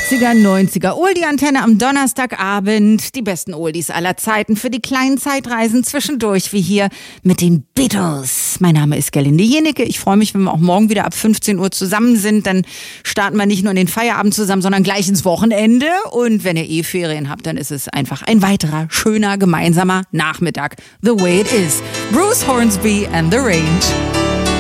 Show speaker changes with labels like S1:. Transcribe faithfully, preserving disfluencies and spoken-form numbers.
S1: achtziger, neunziger Oldie-Antenne am Donnerstagabend. Die besten Oldies aller Zeiten für die kleinen Zeitreisen zwischendurch, wie hier mit den Beatles. Mein Name ist Gerlinde Jenecke. Ich freue mich, wenn wir auch morgen wieder ab fünfzehn Uhr zusammen sind. Dann starten wir nicht nur in den Feierabend zusammen, sondern gleich ins Wochenende. Und wenn ihr eh Ferien habt, dann ist es einfach ein weiterer, schöner, gemeinsamer Nachmittag. The way it is. Bruce Hornsby and the Range.